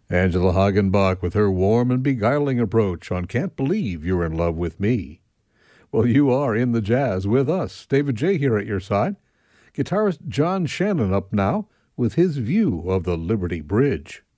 Angela Hagenbach with her warm and beguiling approach on Can't Believe You're in Love with Me. Well, you are in the jazz with us. David J. here at your side. Guitarist John Shannon up now with his view of the Liberty Bridge.